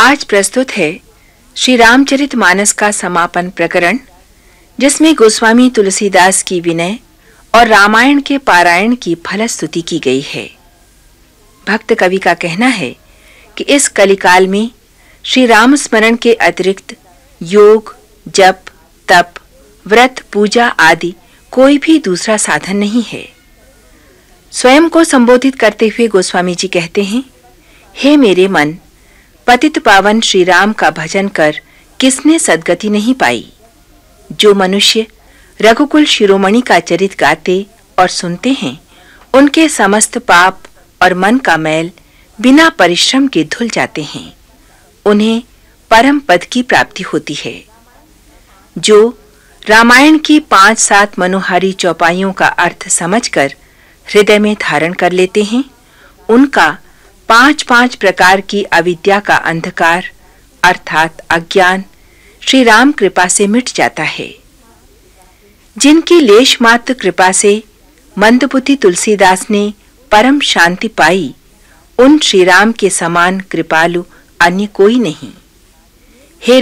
आज प्रस्तुत है श्री रामचरितमानस का समापन प्रकरण, जिसमें गोस्वामी तुलसीदास की विनय और रामायण के पारायण की फलस्तुति की गई है। भक्त कवि का कहना है कि इस कलिकाल में श्री राम स्मरण के अतिरिक्त योग, जप, तप, व्रत, पूजा आदि कोई भी दूसरा साधन नहीं है। स्वयं को संबोधित करते हुए गोस्वामी जी कहते हैं, हे मेरे मन, पतित पावन श्री राम का भजन कर किसने सद्गति नहीं पाई। जो मनुष्य रघुकुल शिरोमणि का चरित गाते और सुनते हैं, उनके समस्त पाप और मन का मैल बिना परिश्रम के धुल जाते हैं। उन्हें परम पद की प्राप्ति होती है। जो रामायण की 5-7 मनोहारी चौपाइयों का अर्थ समझकर हृदय में धारण कर लेते हैं, उनका 5-5 प्रकार की अविद्या का अंधकार अर्थात अज्ञान श्री राम कृपा से मिट जाता है। जिनकी लेश मात्र कृपा से मंदबुद्धि तुलसीदास ने परम शांति पाई, उन श्री राम के समान कृपालु अन्य कोई नहीं।